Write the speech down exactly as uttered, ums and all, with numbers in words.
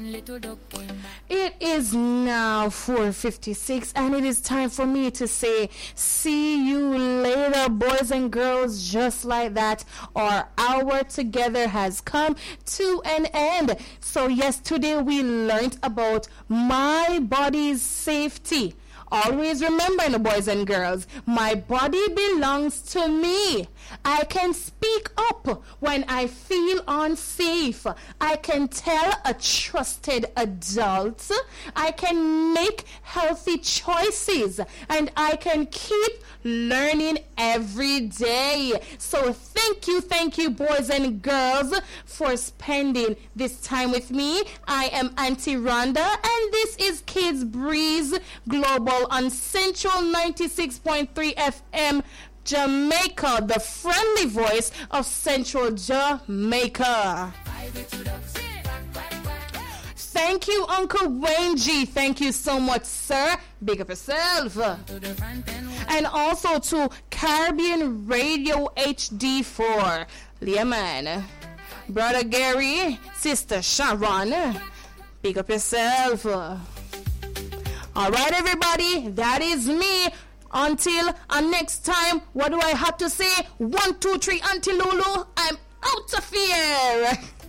It is now four fifty-six and it is time for me to say see you later, boys and girls. Just like that, our hour together has come to an end. So yes, today we learned about my body's safety. Always remember, boys and girls, my body belongs to me. I can speak up when I feel unsafe. I can tell a trusted adult. I can make healthy choices. And I can keep learning every day. So thank you, thank you, boys and girls, for spending this time with me. I am Auntie Rhonda, and this is Kids Breeze Global on Central ninety-six point three F M Jamaica, the friendly voice of Central Jamaica. Thank you, Uncle Wayne G. Thank you so much, sir. Big up yourself. And also to Caribbean Radio H D four. Leah, Brother Gary, Sister Sharon. Big up yourself. All right, everybody, that is me. Until uh, next time, what do I have to say? One, two, three, Auntie Lulu, I'm out of here.